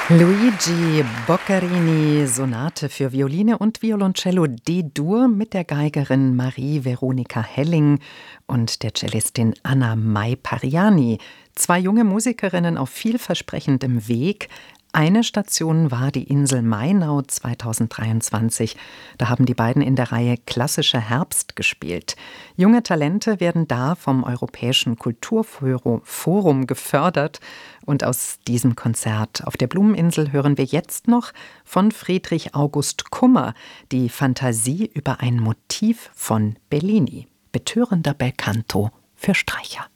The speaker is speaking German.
Luigi Boccherini, Sonate für Violine und Violoncello D-Dur mit der Geigerin Marie-Veronika Helling und der Cellistin Anna Mai Pariani. Zwei junge Musikerinnen auf vielversprechendem Weg. Eine Station war die Insel Mainau 2023. Da haben die beiden in der Reihe Klassischer Herbst gespielt. Junge Talente werden da vom Europäischen Kulturforum gefördert. Und aus diesem Konzert auf der Blumeninsel hören wir jetzt noch von Friedrich August Kummer die Fantasie über ein Motiv von Bellini. Betörender Belcanto für Streicher.